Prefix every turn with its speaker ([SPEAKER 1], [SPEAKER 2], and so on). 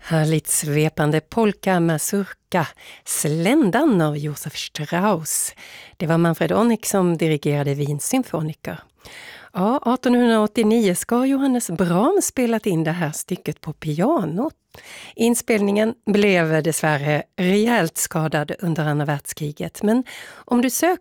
[SPEAKER 1] Härligt svepande polka mazurka, Sländan av Josef Strauss. Det var Manfred Onyx som dirigerade Wiens symfoniker. Ja, 1889 ska Johannes Brahms spelat in det här stycket på pianot. Inspelningen blev dessvärre rejält skadad under andra världskriget, men om du söker